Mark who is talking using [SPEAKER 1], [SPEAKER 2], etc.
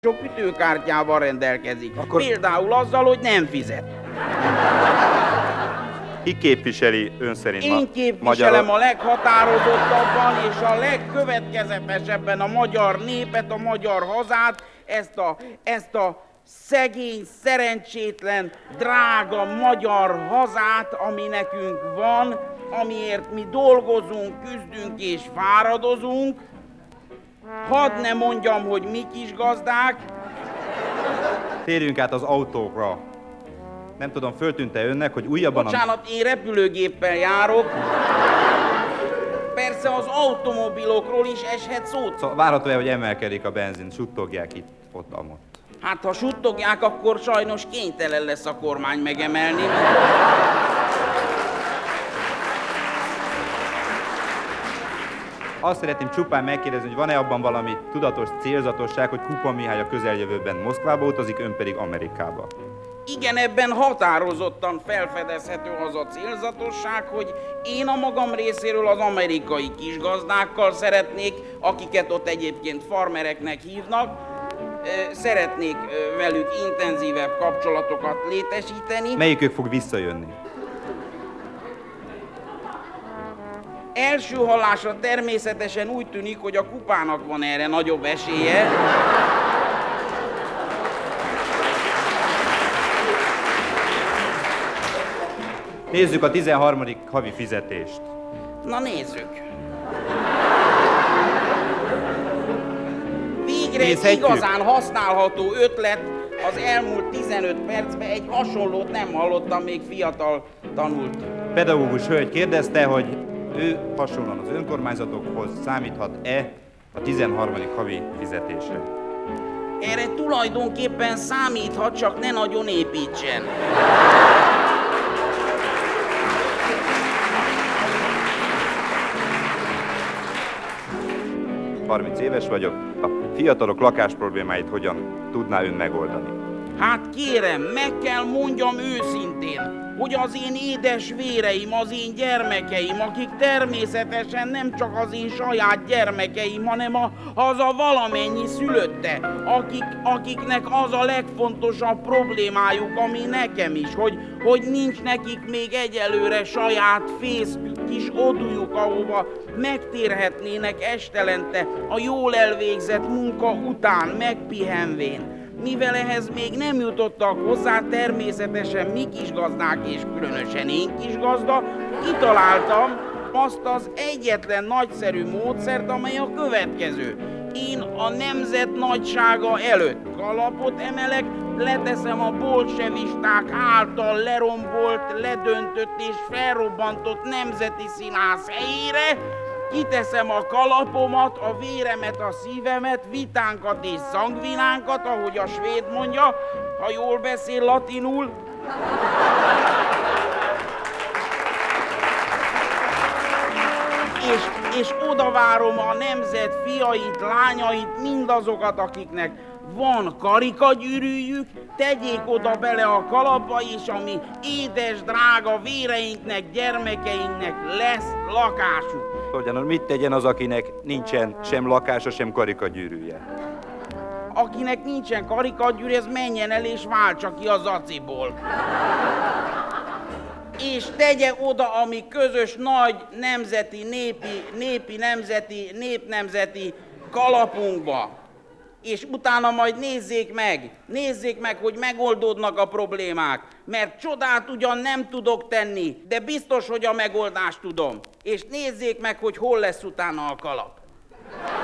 [SPEAKER 1] sok ütőkártyával rendelkezik. Például azzal, hogy nem fizet.
[SPEAKER 2] Ki képviseli ön szerint
[SPEAKER 1] Én képviselem a leghatározottabban és a legkövetkezetesebben a magyar népet, a magyar hazát, ezt a szegény, szerencsétlen, drága magyar hazát, ami nekünk van, amiért mi dolgozunk, küzdünk és fáradozunk. Hadd ne mondjam, hogy mi kis gazdák.
[SPEAKER 2] Térjünk át az autókra. Nem tudom, föltűnt-e önnek, hogy újabban...
[SPEAKER 1] Bocsánat, én repülőgéppel járok. Persze az automobilokról is eshet szót.
[SPEAKER 2] Szóval várható-e, hogy emelkedik a benzin, suttogják itt, ott, amott?
[SPEAKER 1] Hát ha suttogják, akkor sajnos kénytelen lesz a kormány megemelni.
[SPEAKER 2] Azt szeretném csupán megkérdezni, hogy van-e abban valami tudatos célzatosság, hogy Kupa Mihály a közeljövőben Moszkvába utazik, ön pedig Amerikába?
[SPEAKER 1] Igen, ebben határozottan felfedezhető az a célzatosság, hogy én a magam részéről az amerikai kisgazdákkal szeretnék, akiket ott egyébként farmereknek hívnak, szeretnék velük intenzívebb kapcsolatokat létesíteni.
[SPEAKER 2] Melyikük fog visszajönni?
[SPEAKER 1] Első hallásra természetesen úgy tűnik, hogy a Kupának van erre nagyobb esélye.
[SPEAKER 2] Nézzük a 13. havi fizetést.
[SPEAKER 1] Na nézzük. Végre egy igazán használható ötlet, az elmúlt 15 percben egy hasonlót nem hallottam még fiatal tanult.
[SPEAKER 2] Pedagógus hölgy kérdezte, hogy ő hasonlóan az önkormányzatokhoz számíthat-e a 13. havi fizetésre.
[SPEAKER 1] Erre tulajdonképpen számíthat, csak ne nagyon építsen.
[SPEAKER 2] 30 éves vagyok. A fiatalok lakás problémáit hogyan tudná ön megoldani?
[SPEAKER 1] Hát kérem, meg kell mondjam őszintén, hogy az én édes véreim, az én gyermekeim, akik természetesen nem csak az én saját gyermekeim, hanem az a valamennyi szülötte, akiknek az a legfontosabb problémájuk, ami nekem is, hogy nincs nekik még egyelőre saját fészkük, kis odújuk, ahova megtérhetnének estelente a jól elvégzett munka után, megpihenvén. Mivel ehhez még nem jutottak hozzá, természetesen mi kisgazdák, és különösen én kisgazda, kitaláltam azt az egyetlen nagyszerű módszert, amely a következő. Én a nemzet nagysága előtt kalapot emelek, leteszem a bolsevisták által lerombolt, ledöntött és felrobbantott Nemzeti Színház helyére, kiteszem a kalapomat, a véremet, a szívemet, vitánkat és szangvinánkat, ahogy a svéd mondja, ha jól beszél latinul. És oda várom a nemzet fiait, lányait, mindazokat, akiknek van karikagyűrűjük, tegyék oda bele a kalapba, és ami édes, drága véreinknek, gyermekeinknek lesz lakásuk.
[SPEAKER 2] Ugyanúgy mit tegyen az, akinek nincsen sem lakása, sem karikagyűrűje?
[SPEAKER 1] Akinek nincsen karikagyűrű, ez menjen el és váltsa ki a zaciból. És tegye oda a mi közös nagy nemzeti, népnemzeti kalapunkba. És utána majd nézzék meg, hogy megoldódnak a problémák. Mert csodát ugyan nem tudok tenni, de biztos, hogy a megoldást tudom. És nézzék meg, hogy hol lesz utána a kalap.